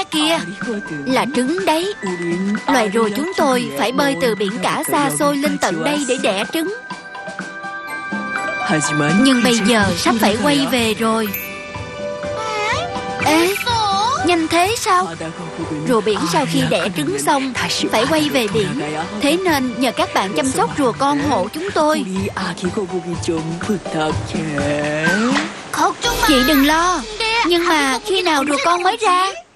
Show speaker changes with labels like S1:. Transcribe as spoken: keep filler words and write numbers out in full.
S1: kia là trứng đấy. Loài rùa chúng tôi phải bơi từ biển cả xa xôi lên tận đây để đẻ trứng. Nhưng bây giờ sắp phải quay về rồi. Ê, nhanh thế sao? Rùa biển sau khi đẻ trứng xong phải quay về biển. Thế nên nhờ các bạn chăm sóc rùa con hộ chúng tôi. Chị đừng lo. Nhưng mà khi nào rùa con mới ra?